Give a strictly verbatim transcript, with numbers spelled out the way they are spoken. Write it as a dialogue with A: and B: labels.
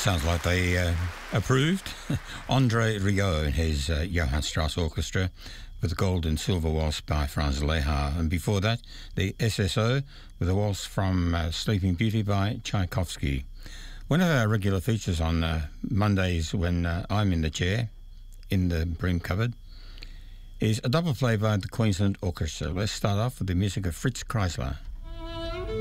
A: Sounds like they uh, approved. Andre Rieu and his uh, Johann Strauss Orchestra with the Gold and Silver Waltz by Franz Lehár. And before that, the S S O with a waltz from uh, Sleeping Beauty by Tchaikovsky. One of our regular features on uh, Mondays when uh, I'm in the chair, in the broom cupboard, is a double play by the Queensland Orchestra. Let's start off with the music of Fritz Kreisler.